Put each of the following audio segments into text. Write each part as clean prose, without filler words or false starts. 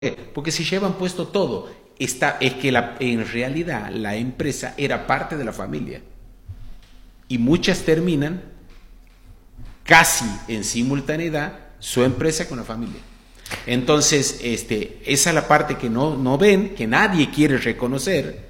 Porque se llevan puesto todo. Es que en realidad la empresa era parte de la familia. Y muchas terminan casi en simultaneidad su empresa con la familia. Entonces, esa es la parte que no ven, que nadie quiere reconocer,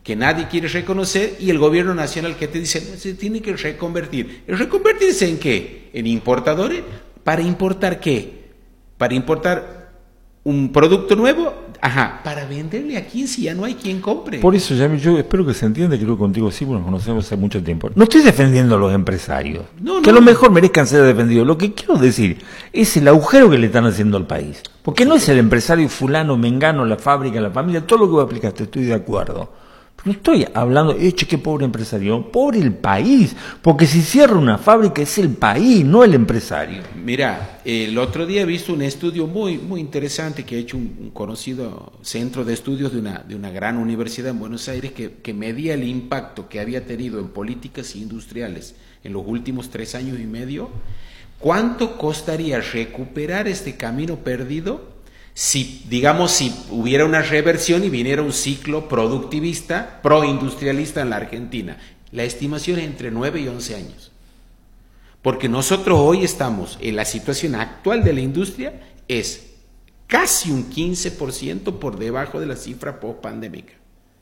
y el gobierno nacional que te dice, se tiene que reconvertir. ¿Reconvertirse en qué? ¿En importadores? ¿Para importar qué? ¿Para importar un producto nuevo? Ajá, para venderle a quién si ya no hay quien compre. Por eso, Yami, yo espero que se entienda, creo que contigo sí, porque nos conocemos hace mucho tiempo. No estoy defendiendo a los empresarios, que a lo mejor merezcan ser defendidos. Lo que quiero decir es el agujero que le están haciendo al país. Porque no es el empresario fulano, mengano, la fábrica, la familia, todo lo que vos aplicaste, estoy de acuerdo. No estoy hablando, qué pobre empresario, pobre el país, porque si cierra una fábrica es el país, no el empresario. Mira, el otro día he visto un estudio muy, muy interesante que ha hecho un conocido centro de estudios de una gran universidad en Buenos Aires que medía el impacto que había tenido en políticas industriales en los últimos 3 años y medio. ¿Cuánto costaría recuperar este camino perdido? Si hubiera una reversión y viniera un ciclo productivista, proindustrialista en la Argentina, la estimación es entre 9 y 11 años. Porque nosotros hoy estamos en la situación actual de la industria, es casi un 15% por debajo de la cifra post-pandémica.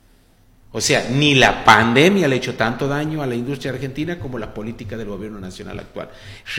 O sea, ni la pandemia le ha hecho tanto daño a la industria argentina como la política del gobierno nacional actual.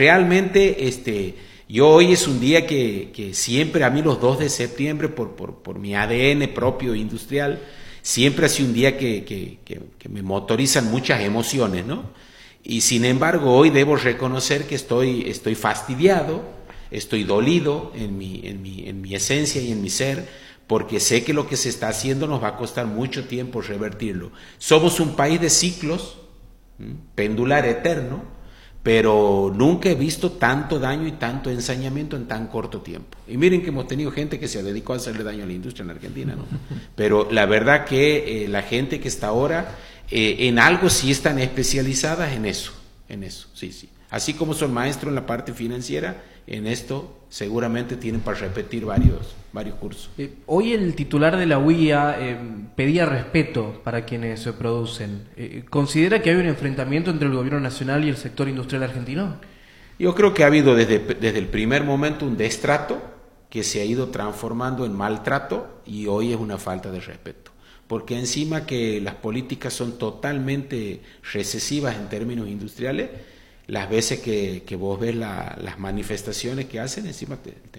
Realmente, yo hoy es un día que siempre, a mí los 2 de septiembre, por mi ADN propio industrial, siempre ha sido un día que me motorizan muchas emociones, ¿no? Y sin embargo, hoy debo reconocer que estoy fastidiado, estoy dolido en mi esencia y en mi ser, porque sé que lo que se está haciendo nos va a costar mucho tiempo revertirlo. Somos un país de ciclos, pendular eterno, pero nunca he visto tanto daño y tanto ensañamiento en tan corto tiempo. Y miren que hemos tenido gente que se dedicó a hacerle daño a la industria en la Argentina, ¿no? Pero la verdad que la gente que está ahora en algo sí están especializadas en eso, sí. Así como son maestros en la parte financiera, en esto seguramente tienen para repetir varios cursos. Hoy el titular de la UIA pedía respeto para quienes se producen. ¿Considera que hay un enfrentamiento entre el gobierno nacional y el sector industrial argentino? Yo creo que ha habido desde el primer momento un destrato que se ha ido transformando en maltrato y hoy es una falta de respeto. Porque encima que las políticas son totalmente recesivas en términos industriales, las veces que vos ves las manifestaciones que hacen, encima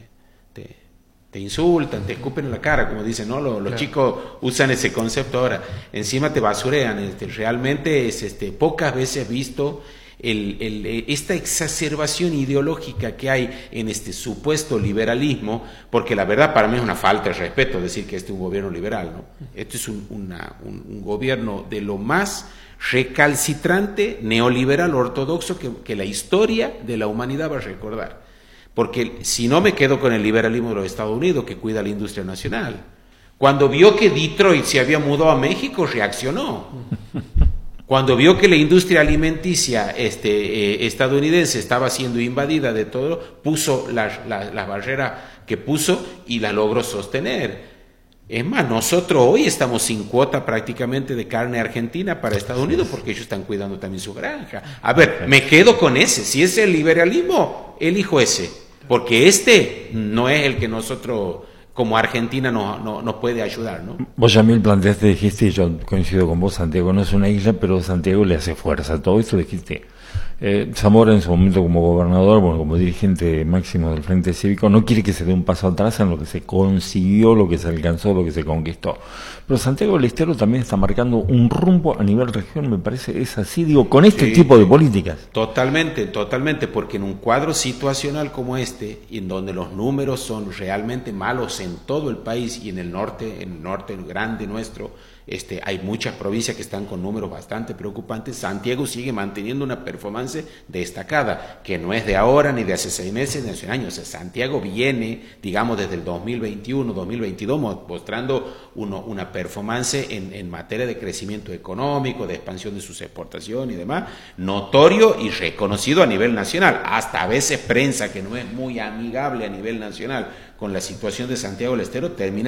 te insultan, te escupen en la cara, como dicen, ¿no? Los chicos usan ese concepto ahora. Encima te basurean. Realmente pocas veces visto esta exacerbación ideológica que hay en este supuesto liberalismo, porque la verdad para mí es una falta de respeto decir que este es un gobierno liberal, ¿no? Este es un gobierno de lo más recalcitrante, neoliberal, ortodoxo que la historia de la humanidad va a recordar. Porque si no me quedo con el liberalismo de los Estados Unidos, que cuida la industria nacional. Cuando vio que Detroit se había mudado a México, reaccionó. Cuando vio que la industria alimenticia estadounidense estaba siendo invadida de todo, puso las barreras que puso y la logró sostener. Es más, nosotros hoy estamos sin cuota prácticamente de carne argentina para Estados Unidos porque ellos están cuidando también su granja. A ver, me quedo con ese. Si es el liberalismo, elijo ese. Porque no es el que nosotros como Argentina nos puede ayudar, ¿no? Vos, Yamil, planteaste, dijiste, y yo coincido con vos, Santiago no es una isla, pero Santiago le hace fuerza. Todo esto dijiste. Zamora en su momento como gobernador, como dirigente máximo del Frente Cívico, no quiere que se dé un paso atrás en lo que se consiguió, lo que se alcanzó, lo que se conquistó. Pero Santiago del Estero también está marcando un rumbo a nivel región, me parece, es así, con este tipo de políticas. Totalmente, porque en un cuadro situacional como en donde los números son realmente malos en todo el país y en el norte grande nuestro, hay muchas provincias que están con números bastante preocupantes. Santiago sigue manteniendo una performance destacada, que no es de ahora, ni de hace 6 meses, ni hace un año. O sea, Santiago viene, digamos, desde el 2021, 2022, mostrando una performance en materia de crecimiento económico, de expansión de sus exportaciones y demás, notorio y reconocido a nivel nacional. Hasta a veces prensa que no es muy amigable a nivel nacional con la situación de Santiago del Estero termina